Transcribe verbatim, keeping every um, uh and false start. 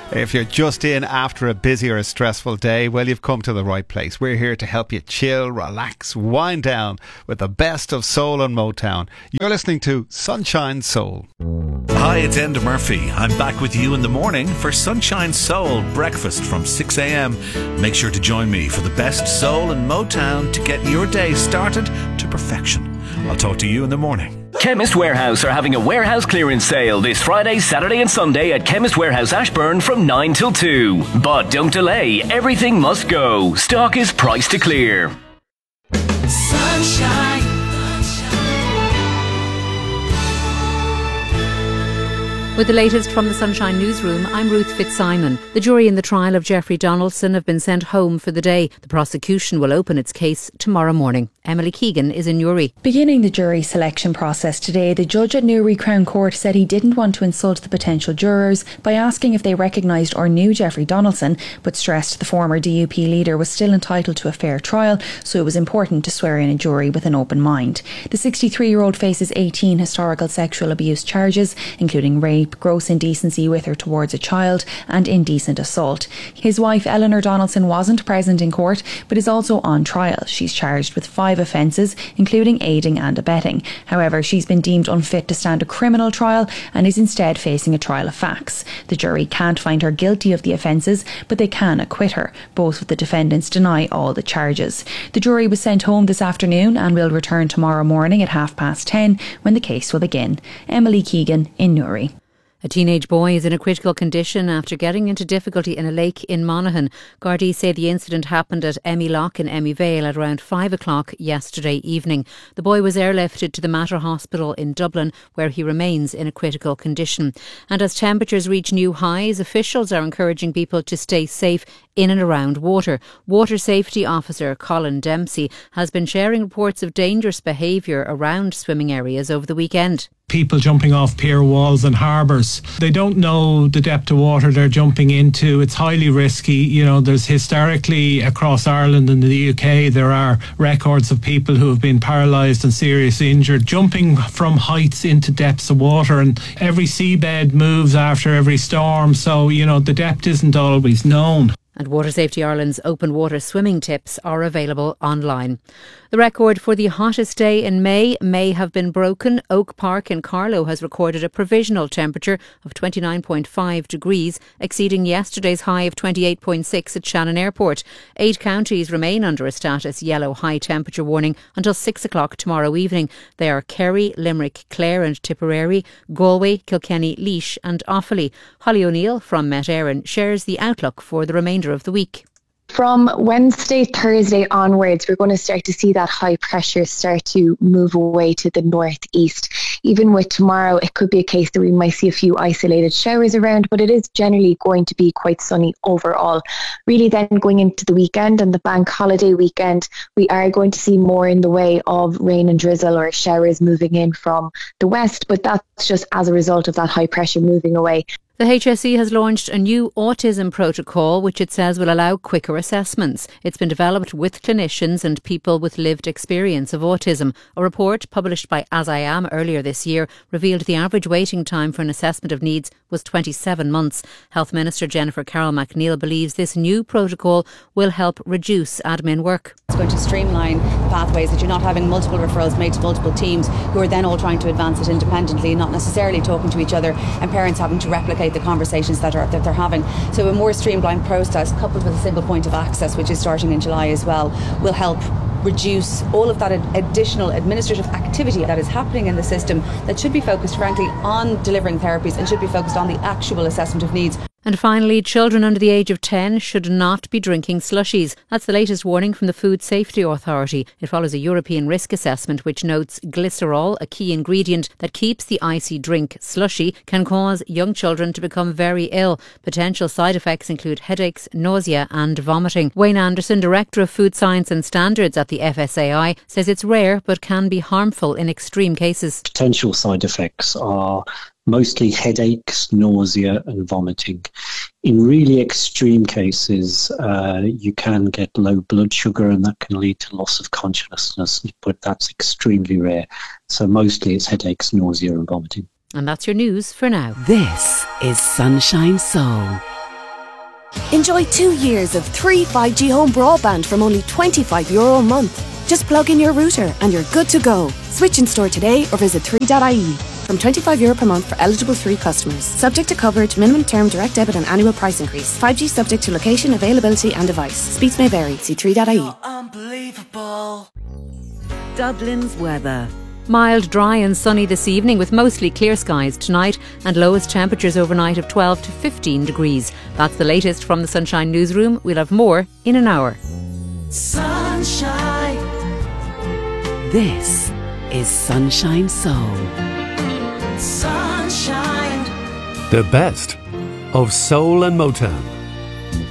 If you're just in after a busy or a stressful day, well, you've come to the right place. We're here to help you chill, relax, wind down with the best of soul and Motown. You're listening to Sunshine Soul. Hi, it's Enda Murphy. I'm back with you in the morning for Sunshine Soul breakfast from six a.m. Make sure to join me for the best soul and Motown to get your day started to perfection. I'll talk to you in the morning. Chemist Warehouse are having a warehouse clearance sale this Friday, Saturday and Sunday at Chemist Warehouse Ashburn from nine till two. But don't delay, everything must go. Stock is priced to clear. Sunshine. With the latest from the Sunshine Newsroom, I'm Ruth Fitzsimon. The jury in the trial of Jeffrey Donaldson have been sent home for the day. The prosecution will open its case tomorrow morning. Emily Keegan is in Newry. Beginning the jury selection process today, the judge at Newry Crown Court said he didn't want to insult the potential jurors by asking if they recognised or knew Jeffrey Donaldson, but stressed the former D U P leader was still entitled to a fair trial, so it was important to swear in a jury with an open mind. The sixty-three-year-old faces eighteen historical sexual abuse charges, including rape, gross indecency with or towards a child and indecent assault. His wife Eleanor Donaldson wasn't present in court but is also on trial. She's charged with five offences, including aiding and abetting. However, she's been deemed unfit to stand a criminal trial and is instead facing a trial of facts. The jury can't find her guilty of the offences, but they can acquit her. Both of the defendants deny all the charges. The jury was sent home this afternoon and will return tomorrow morning at half past ten when the case will begin. Emily Keegan in Newry. A teenage boy is in a critical condition after getting into difficulty in a lake in Monaghan. Gardaí say the incident happened at Emmy Loch in Emmy Vale at around five o'clock yesterday evening. The boy was airlifted to the Mater Hospital in Dublin, where he remains in a critical condition. And as temperatures reach new highs, officials are encouraging people to stay safe in and around water. Water Safety Officer Colin Dempsey has been sharing reports of dangerous behaviour around swimming areas over the weekend. People jumping off pier walls and harbours. They don't know the depth of water they're jumping into. It's highly risky. You know, there's historically across Ireland and the U K, there are records of people who have been paralysed and seriously injured jumping from heights into depths of water, and every seabed moves after every storm, so, you know, the depth isn't always known. And Water Safety Ireland's open water swimming tips are available online. The record for the hottest day in May may have been broken. Oak Park in Carlow has recorded a provisional temperature of twenty-nine point five degrees, exceeding yesterday's high of twenty-eight point six at Shannon Airport. Eight counties remain under a status yellow high temperature warning until six o'clock tomorrow evening. They are Kerry, Limerick, Clare and Tipperary, Galway, Kilkenny, Laois and Offaly. Holly O'Neill from Met Éireann shares the outlook for the remainder of the week. From Wednesday, Thursday onwards, we're going to start to see that high pressure start to move away to the northeast. Even with tomorrow, it could be a case that we might see a few isolated showers around, but it is generally going to be quite sunny overall. Really then going into the weekend and the bank holiday weekend, we are going to see more in the way of rain and drizzle or showers moving in from the west, but that's just as a result of that high pressure moving away. The H S E has launched a new autism protocol which it says will allow quicker assessments. It's been developed with clinicians and people with lived experience of autism. A report published by As I Am earlier this year revealed the average waiting time for an assessment of needs was twenty-seven months. Health Minister Jennifer Carroll MacNeill believes this new protocol will help reduce admin work. It's going to streamline pathways, that you're not having multiple referrals made to multiple teams who are then all trying to advance it independently, not necessarily talking to each other, and parents having to replicate the conversations that are that they're having. So a more streamlined process coupled with a single point of access, which is starting in July as well, will help reduce all of that ad- additional administrative activity that is happening in the system that should be focused frankly on delivering therapies and should be focused on the actual assessment of needs. And finally, children under the age of ten should not be drinking slushies. That's the latest warning from the Food Safety Authority. It follows a European risk assessment which notes glycerol, a key ingredient that keeps the icy drink slushy, can cause young children to become very ill. Potential side effects include headaches, nausea and vomiting. Wayne Anderson, Director of Food Science and Standards at the F S A I, says it's rare but can be harmful in extreme cases. Potential side effects are mostly headaches, nausea and vomiting. In really extreme cases, uh, you can get low blood sugar and that can lead to loss of consciousness, but that's extremely rare. So mostly it's headaches, nausea and vomiting. And that's your news for now. This is Sunshine Soul. Enjoy two years of free five G home broadband from only twenty-five euro a month. Just plug in your router and you're good to go. Switch in store today or visit three dot I E. From twenty-five euro per month for eligible three customers. Subject to coverage, minimum term, direct debit and annual price increase. five G subject to location, availability and device. Speeds may vary. See three dot I E. Unbelievable. Dublin's weather. Mild, dry and sunny this evening with mostly clear skies tonight and lowest temperatures overnight of twelve to fifteen degrees. That's the latest from the Sunshine Newsroom. We'll have more in an hour. Sunshine. This is Sunshine Soul. Sunshine. The best of soul and Motown.